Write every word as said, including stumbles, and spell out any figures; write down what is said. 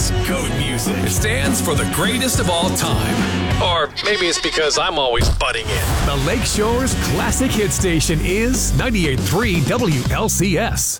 is GOAT music. It stands for the greatest of all time. Or maybe it's because I'm always butting in. The Lakeshore's classic hit station is ninety-eight point three W L C S.